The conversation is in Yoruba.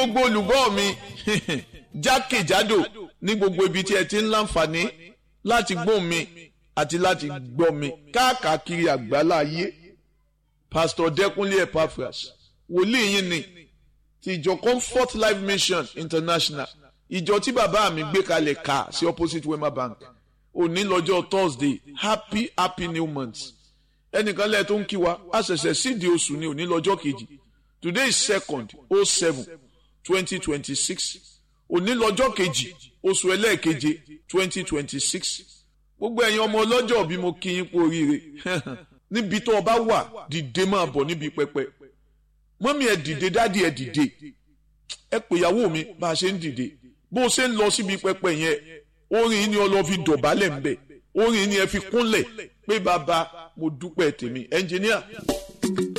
gbogbo olùgbọ́ mi jákèjádò ní gbogbo ibi tí ẹ ti ń láǹfààní láti gbọ́ mi àti láti gbọ́ mi káàkiri àgbálá ayé. Pastor Dẹ́kúnlé Epaphras wòlíì yín ni ti ìjọ Comfort Life Mission International, ìjọ tí bàbá mi gbé kalẹ̀ ká sí opposite Wema Bank. Òní lọ́jọ́ Thursday, happy new month. Ẹnìkan lẹ́ẹ̀ tó ń kí wa a ṣẹ̀ṣẹ̀ sídìí oṣù ní òní lọ́jọ́ kejì. Today is 2nd/07/2026. Òní lọ́jọ́ kejì oṣù ẹlẹ́ẹ̀keje 2026. Gbogbo ẹ̀yin ọmọ ọlọ́jọ́ bí mo kí yín kú oríire. Níbi tó o bá wà dìde máa bọ̀ níbi pẹpẹ. Mọ́mí ẹ dìde, dádì ẹ dìde. Ẹ pè ìyàwó mi bá a ṣe ń dìde. Bó o ṣe ń lọ síbi pẹpẹ yẹn, orin ni ọlọ́ fi dọ̀bálẹ̀ ń bẹ̀. Orin ni ẹ fi kúnlẹ̀ pé bàbá mo dúpẹ́ tèmi. Ẹnjìníà.